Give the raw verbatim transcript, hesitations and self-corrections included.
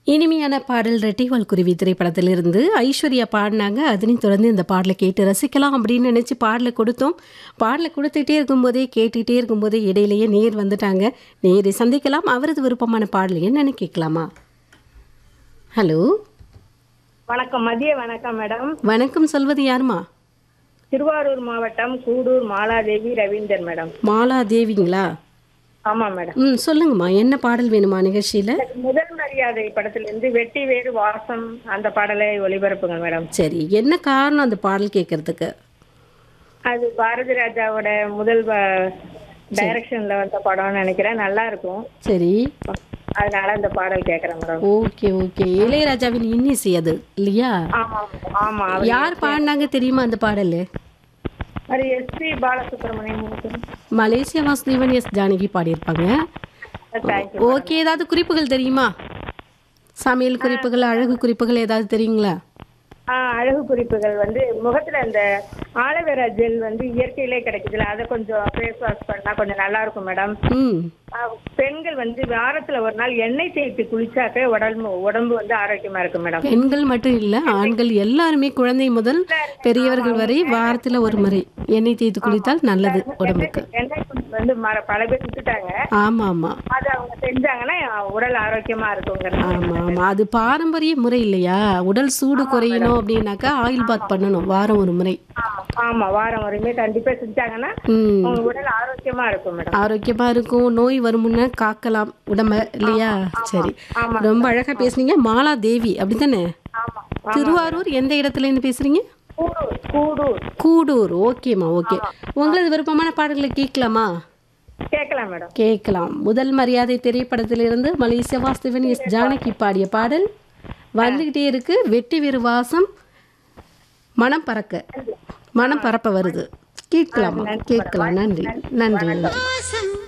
இனிமையான பாடல் ரெட்டைவால் குருவி திரைப்படத்திலிருந்து ஐஸ்வர்யா பாடினாங்க. அதனையும் தொடர்ந்து இந்த பாடலை கேட்டு ரசிக்கலாம் அப்படின்னு நினச்சி பாடலை கொடுத்தோம். பாடலை கொடுத்துட்டே இருக்கும்போதே கேட்டுகிட்டே இருக்கும்போதே இடையிலேயே நேர் வந்துட்டாங்க. நேரை சந்திக்கலாம். அவரது விருப்பமான பாடல் என்னன்னு கேட்கலாமா? ஹலோ, வணக்கம். மதிய வணக்கம் மேடம். வணக்கம். சொல்வது யாருமா? திருவாரூர் மாவட்டம் கூடூர் மாலாதேவி ரவீந்தர் மேடம். மாலாதேவிங்களா? ஆமா மேடம். ம், சொல்லுங்கம்மா. என்ன பாடல் வேணுமா நிகழ்ச்சியில்? முதல் மரியாதை படத்திலிருந்து வெட்டி வேறு வாசம் அந்த பாடலை ஒளிபரப்புங்க மேடம். சரி, என்ன காரணம் அந்த பாடல் கேட்கறதுக்கு? அது பாரதி ராஜாவோட முதல் டைரக்ஷன்ல வந்த படம்னு நினைக்கிறேன். நல்லா இருக்கும். சரி, அதனால அந்த பாடல் கேட்கறேன் மேடம். Okay okay. இளையராஜாவின் இன்னிசை அது இல்லையா? ஆமா ஆமா. யார் பாடினாங்க தெரியுமா அந்த பாடல்? அது S B Balasubramaniam. Malaysia Vasudevan, S Janaki பாடியிருப்பாங்க. தேங்க்யூ. ஓகே, ஏதாவது குறிப்புகள் தெரியுமா? சமையல் குறிப்புகள், அழகு குறிப்புகள் ஏதாவது தெரியுங்களா? ஆஹ் அழகு குறிப்புகள் வந்து முகத்துல அந்த ஆலோவேரா ஜெல் வந்து இயற்கையிலே கிடைக்குதுல, அதை கொஞ்சம் ஃபேஸ் வாஷ் பண்ணா கொஞ்சம் நல்லா இருக்கும் மேடம். ம், பெண்கள் வந்து வாரத்துல ஒரு நாள் எண்ணெய் தேய்த்து குளிச்சாக்க உடம்பு உடம்பு வந்து ஆரோக்கியமா இருக்கும் மேடம். பெண்கள் மட்டும் இல்ல, ஆண்கள் எல்லாருமே, குழந்தை முதல் பெரியவர்கள் வரை வாரத்துல ஒரு முறை எண்ணெய் தேய்த்து குளித்தால் நல்லது உடம்புக்கு. எண்ணெய் குளிப்பு வந்து மர- பல பேர் விட்டுட்டாங்க. ஆமா ஆமா அது அவங்க செஞ்சாங்கன்னா உடல் ஆரோக்கியமா இருக்குங்கிறது. ஆமா ஆமா அது பாரம்பரிய முறை இல்லையா? உடல் சூடு குறையணும் அப்படின்னாக்கா ஆயில் பாத் பண்ணணும் வாரம் ஒரு முறை. ஆமா, ஆமா, வாரம் வரையுமே கண்டிப்பா செஞ்சாங்கன்னா ம், உங்க உடல் ஆரோக்கியமா இருக்கும் மேடம். ஆரோக்கியமா இருக்கும். நோய் வருமுன்ன காக்கலாம் உடம்ப இல்லையா? சரி, ரொம்ப அழகா பேசுனீங்க. மாலா தேவி அப்படித்தானே? ஆமா. திருவாரூர் எந்த இடத்துல இருந்து பேசுறீங்க? கூடூர் கூடூர் கூடூர். ஓகேம்மா, ஓகே. உங்களது விருப்பமான பாடல்களை கேட்கலாமா? கேட்கலாம் மேடம். கேட்கலாம். முதல் மரியாதை திரைப்படத்திலிருந்து மலேசியா வாசுதேவன், எஸ் ஜானகி பாடிய பாடல் வந்துகிட்டே இருக்கு. வெட்டி வேறு வாசம், மனம் பறக்க, மனம் பரப்ப வருது. கேட்கலாமா? கேட்கலாம். நன்றி நன்றி நன்றி.